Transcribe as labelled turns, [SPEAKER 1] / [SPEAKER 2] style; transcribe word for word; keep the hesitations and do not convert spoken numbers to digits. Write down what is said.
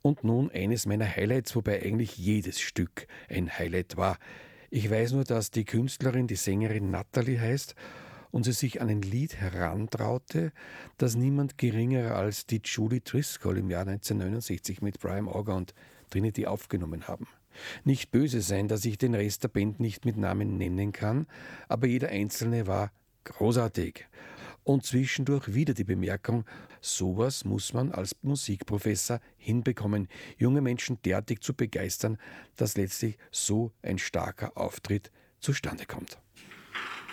[SPEAKER 1] Und nun eines meiner Highlights, wobei eigentlich jedes Stück ein Highlight war. Ich weiß nur, dass die Künstlerin, die Sängerin Natalie heißt und sie sich an ein Lied herantraute, das niemand geringerer als die Julie Driscoll im Jahr neunzehnhundertneunundsechzig mit Brian Auger und Trinity aufgenommen haben. Nicht böse sein, dass ich den Rest der Band nicht mit Namen nennen kann, aber jeder einzelne war großartig. Und zwischendurch wieder die Bemerkung, sowas muss man als Musikprofessor hinbekommen, junge Menschen derartig zu begeistern, dass letztlich so ein starker Auftritt zustande kommt.